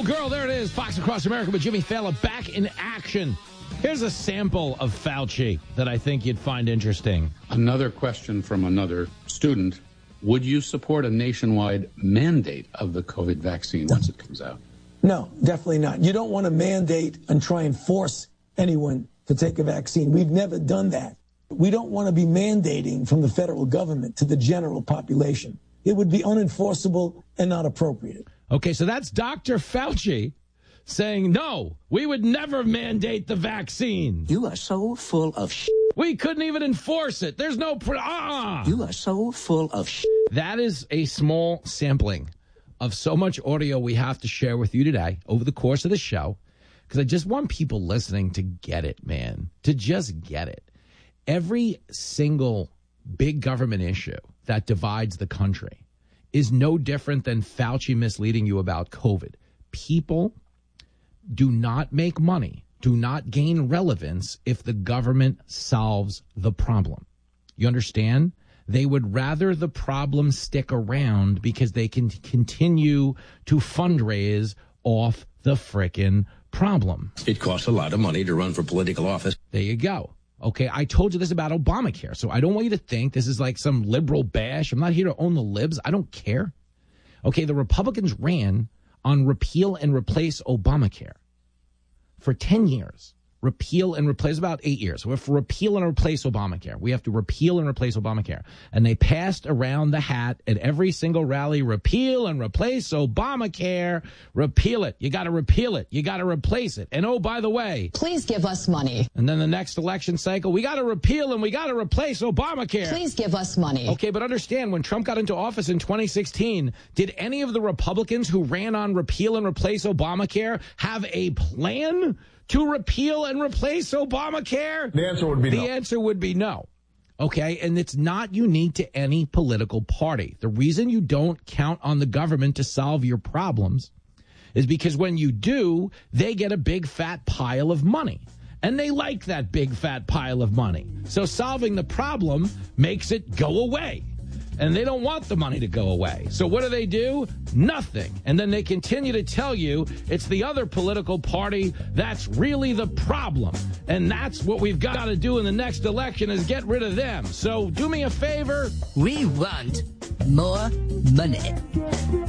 Girl, there it is. Fox Across America with Jimmy Fallon back in action. Here's a sample of Fauci that I think you'd find interesting. Another question from another student. Would you support a nationwide mandate of the COVID vaccine once it comes out? No, definitely not. You don't want to mandate and try and force anyone to take a vaccine. We've never done that. We don't want to be mandating from the federal government to the general population. It would be unenforceable and not appropriate. Okay, so that's Dr. Fauci saying, no, we would never mandate the vaccine. You are so full of shit. We couldn't even enforce it. There's no... You are so full of shit. That is a small sampling of so much audio we have to share with you today over the course of the show, because I just want people listening to get it, man, to just get it. Every single big government issue that divides the country is no different than Fauci misleading you about COVID. People do not make money, do not gain relevance if the government solves the problem. You understand? They would rather the problem stick around because they can continue to fundraise off the frickin' problem. It costs a lot of money to run for political office. There you go. Okay, I told you this about Obamacare, so I don't want you to think this is like some liberal bash. I'm not here to own the libs. I don't care. Okay, the Republicans ran on repeal and replace Obamacare for 10 years. Repeal and replace, about 8 years. We have to repeal and replace Obamacare. We have to repeal and replace Obamacare. And they passed around the hat at every single rally, repeal and replace Obamacare. Repeal it. You got to repeal it. You got to replace it. And oh, by the way, please give us money. And then the next election cycle, we got to repeal and we got to replace Obamacare. Please give us money. Okay, but understand, when Trump got into office in 2016, did any of the Republicans who ran on repeal and replace Obamacare have a plan to repeal and replace Obamacare? The answer would be no. The answer would be no. Okay, and it's not unique to any political party. The reason you don't count on the government to solve your problems is because when you do, they get a big fat pile of money. And they like that big fat pile of money. So solving the problem makes it go away. And they don't want the money to go away. So what do? Nothing. And then they continue to tell you it's the other political party that's really the problem. And that's what we've got to do in the next election, is get rid of them. So do me a favor. We want more money.